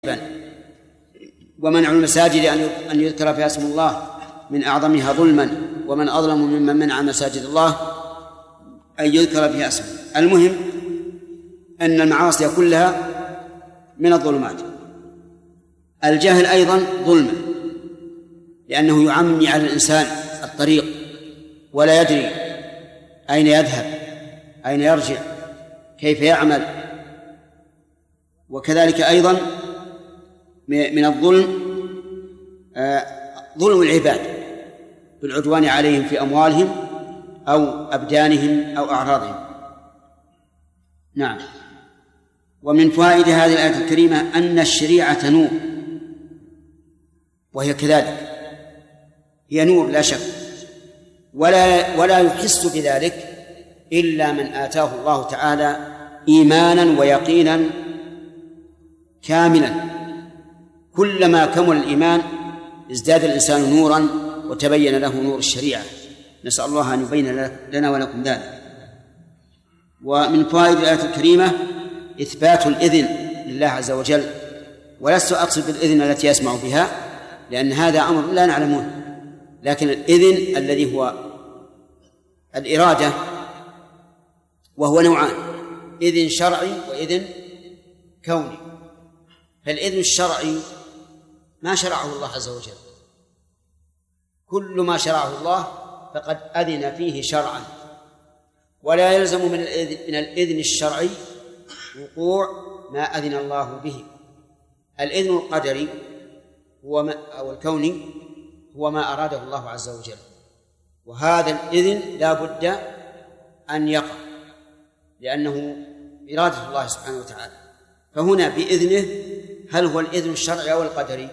ومنع المساجد أن يذكر فيها اسم الله من أعظمها ظلما، ومن أظلم ممن منع مساجد الله أن يذكر فيها اسمه. المهم أن المعاصي كلها من الظلمات. الجهل أيضا ظلم، لأنه يعمي على الإنسان الطريق ولا يدري أين يذهب، أين يرجع، كيف يعمل. وكذلك أيضا من الظلم ظلم العباد بالعدوان عليهم في أموالهم أو أبدانهم أو أعراضهم. نعم. ومن فوائد هذه الآية الكريمة أن الشريعة نور، وهي كذلك، هي نور لا شك، ولا يحس بذلك إلا من آتاه الله تعالى إيمانا ويقينا كاملا. كلما كمل الإيمان ازداد الإنسان نورا وتبين له نور الشريعة. نسأل الله أن يبين لنا ولكم ذلك. ومن فوائد الآية الكريمة إثبات الإذن لله عز وجل، ولست أقصد بالإذن التي يسمع بها، لأن هذا أمر لا نعلمه، لكن الإذن الذي هو الإرادة، وهو نوعان: إذن شرعي وإذن كوني. فالإذن الشرعي ما شرعه الله عز وجل، كل ما شرعه الله فقد أذن فيه شرعا، ولا يلزم من الإذن الشرعي وقوع ما أذن الله به. الإذن القدري أو الكوني هو ما أراده الله عز وجل، وهذا الإذن لا بد أن يقع، لأنه إرادة الله سبحانه وتعالى. فهنا بإذنه، هل هو الإذن الشرعي أو القدري؟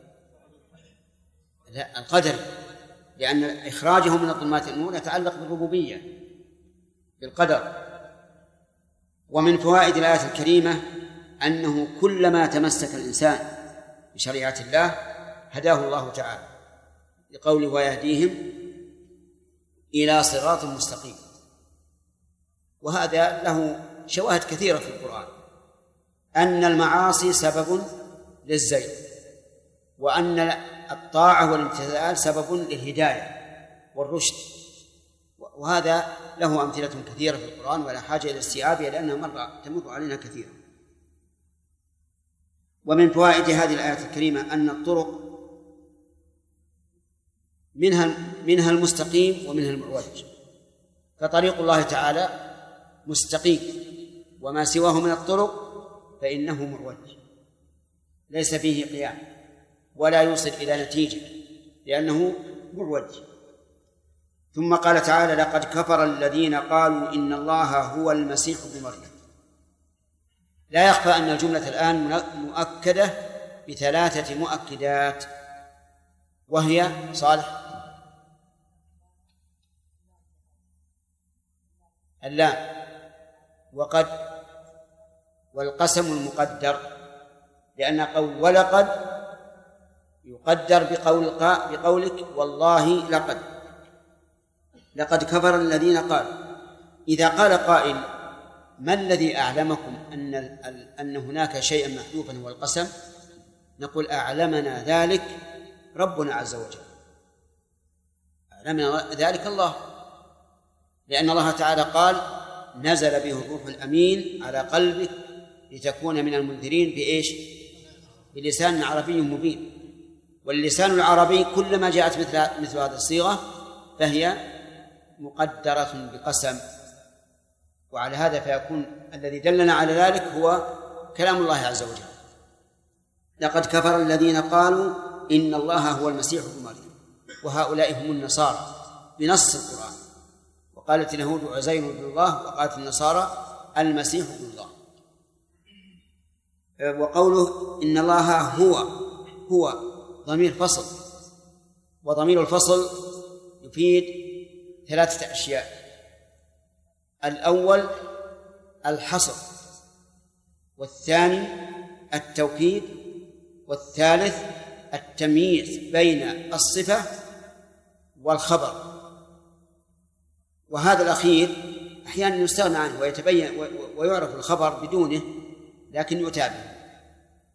لا، القدري، لأن إخراجه من الظلمات النور يتعلق بالربوبية، بالقدر. ومن فوائد الآية الكريمة أنه كلما تمسك الإنسان بشريعة الله هداه الله تعالى، لقوله ويهديهم إلى صراط مستقيم. وهذا له شواهد كثيرة في القرآن، أن المعاصي سبب للزيغ، وأن الطاعة والامتثال سبب للهداية والرشد. وهذا له أمثلة كثيرة في القرآن ولا حاجة إلى استيعابها لأنها تمر علينا كثيرا. ومن فوائد هذه الآية الكريمة أن الطرق منها المستقيم ومنها المعوج. فطريق الله تعالى مستقيم، وما سواه من الطرق فإنه معوج ليس فيه قيام ولا يوصل إلى نتيجة، لأنه معوج. ثم قال تعالى: لقد كفر الذين قالوا إن الله هو المسيح ابن مريم. لا يخفى أن الجملة الآن مؤكدة بثلاثة مؤكدات، وهي صالح اللام وقد والقسم المقدر، لأن قول ولقد يقدر بقولك والله لقد كفر الذين قالوا. إذا قال قائل: ما الذي أعلمكم أن هناك شيئا محذوفا هو القسم؟ نقول: أعلمنا ذلك ربنا عز وجل، أعلمنا ذلك الله، لأن الله تعالى قال: نزل به الروح الأمين على قلبك لتكون من المنذرين بإيش؟ بلسان عربي مبين. واللسان العربي كلما جاءت مثل هذه الصيغة فهي مقدرة بقسم، وعلى هذا فيكون الذي دلنا على ذلك هو كلام الله عز وجل. لقد كفر الذين قالوا إن الله هو المسيح ابن مريم، وهؤلاء هم النصارى بنص القرآن. وقالت اليهود عزير ابن الله، وقالت النصارى المسيح ابن الله. وقوله إن الله هو ضمير فصل، وضمير الفصل يفيد ثلاثة أشياء: الأول الحصر، والثاني التوكيد، والثالث التمييز بين الصفة والخبر. وهذا الأخير أحيانا يستغنى عنه ويتبين ويعرف الخبر بدونه، لكن يتابع.